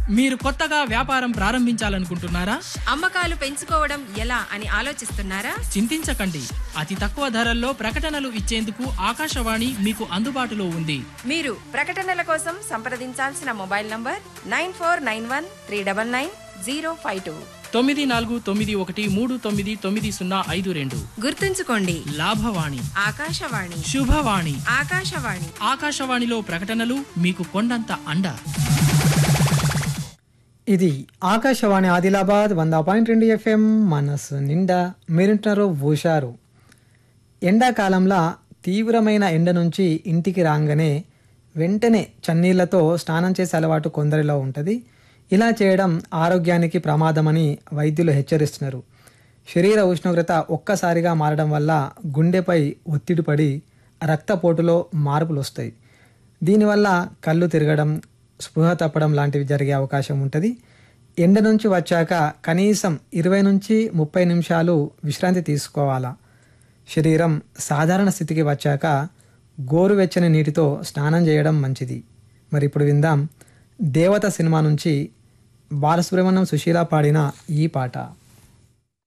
మీరు కొత్తగా వ్యాపారం ప్రారంభించాలనుకుంటున్నారా? అమ్మకాలు పెంచుకోవడం ఎలా అని ఆలోచిస్తున్నారా? చింతించకండి, అతి తక్కువ ధరల్లో ప్రకటనలు ఇచ్చేందుకు ఆకాశవాణి మీకు అందుబాటులో ఉంది. మీరు ప్రకటనల కోసం సంప్రదించాల్సిన మొబైల్ నంబర్ 9491399052. 9491399052. గుర్తుంచుకోండి, లాభవాణి, ఆకాశవాణి, శుభవాణి. ఆకాశవాణి. ఆకాశవాణిలో ప్రకటనలు మీకు కొండంత అండ. ఇది ఆకాశవాణి ఆదిలాబాద్ 100.2 FM మనసు నిండా. మీరింటున్నారు హుషారు. ఎండాకాలంలో తీవ్రమైన ఎండ నుంచి ఇంటికి రాగానే వెంటనే చన్నీళ్లతో స్నానం చేసే అలవాటు కొందరిలో ఉంటుంది. ఇలా చేయడం ఆరోగ్యానికి ప్రమాదమని వైద్యులు హెచ్చరిస్తున్నారు. శరీర ఉష్ణోగ్రత ఒక్కసారిగా మారడం వల్ల గుండెపై ఒత్తిడి పడి రక్తపోటులో మార్పులు వస్తాయి. దీనివల్ల కళ్ళు తిరగడం, స్పృహ తప్పడం లాంటివి జరిగే అవకాశం ఉంటుంది. ఎండ నుంచి వచ్చాక కనీసం 20 నుంచి 30 నిమిషాలు విశ్రాంతి తీసుకోవాలా. శరీరం సాధారణ స్థితికి వచ్చాక గోరువెచ్చని నీటితో స్నానం చేయడం మంచిది. మరి ఇప్పుడు విందాం దేవత సినిమా నుంచి బాలసుబ్రహ్మణ్యం, సుశీల పాడిన ఈ పాట.